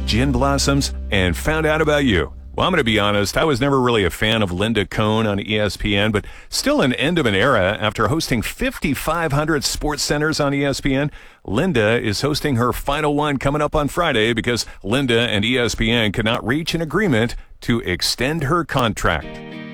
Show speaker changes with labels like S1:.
S1: gin blossoms, and found out about you. Well, I'm going to be honest, I was never really a fan of Linda Cohn on ESPN, but still an end of an era after hosting 5,500 sports centers on ESPN. Linda is hosting her final one coming up on Friday because Linda and ESPN could not reach an agreement to extend her contract.